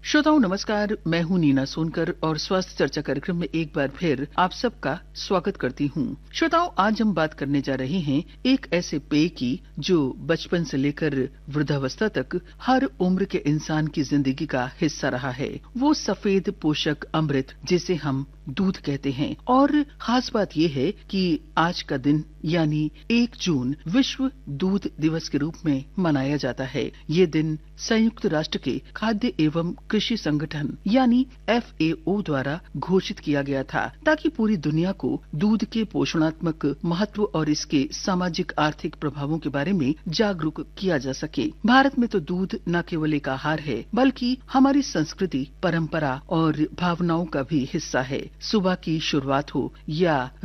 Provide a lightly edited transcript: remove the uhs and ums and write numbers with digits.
श्रोताओं नमस्कार, मैं हूं नीना सोनकर और स्वास्थ्य चर्चा कार्यक्रम में एक बार फिर आप सबका स्वागत करती हूं। श्रोताओं, आज हम बात करने जा रहे हैं एक ऐसे पेय की जो बचपन से लेकर वृद्धावस्था तक हर उम्र के इंसान की जिंदगी का हिस्सा रहा है। वो सफेद पोषक अमृत जिसे हम दूध कहते हैं। और खास बात यह है कि आज का दिन यानी 1 जून विश्व दूध दिवस के रूप में मनाया जाता है। ये दिन संयुक्त राष्ट्र के खाद्य एवं कृषि संगठन यानी FAO द्वारा घोषित किया गया था ताकि पूरी दुनिया को दूध के पोषणात्मक महत्व और इसके सामाजिक आर्थिक प्रभावों के बारे में जागरूक किया जा सके। भारत में तो दूध न केवल एक आहार है बल्कि हमारी संस्कृति, परंपरा और भावनाओं का भी हिस्सा है। सुबह की शुरुआत हो या